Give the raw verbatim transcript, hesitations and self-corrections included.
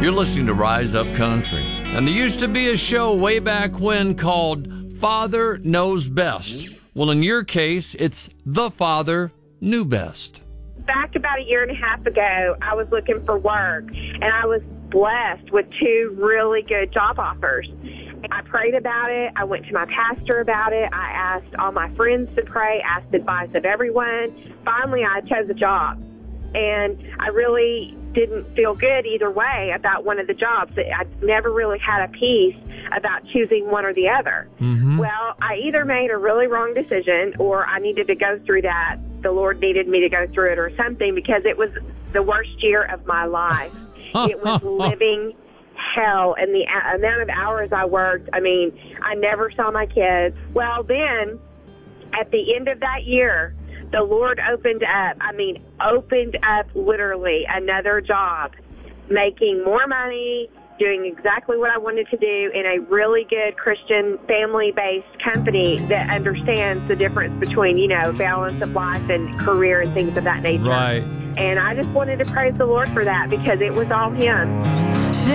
You're listening to Rise Up Country. And there used to be a show way back when called Father Knows Best. Well, in your case, it's The Father Knew Best. Back about a year and a half ago, I was looking for work, and I was blessed with two really good job offers. I prayed about it. I went to my pastor about it. I asked all my friends to pray, asked advice of everyone. Finally, I chose a job, and I really didn't feel good either way about one of the jobs. I never really had a peace about choosing one or the other. Mm-hmm. Well, I either made a really wrong decision or I needed to go through that. The Lord needed me to go through it or something, because it was the worst year of my life. It was living hell, and the a- amount of hours I worked, I mean, I never saw my kids. Well, then, at the end of that year, the Lord opened up, I mean, opened up literally another job, making more money, doing exactly what I wanted to do in a really good Christian family-based company that understands the difference between, you know, balance of life and career and things of that nature. Right. And I just wanted to praise the Lord for that, because it was all Him.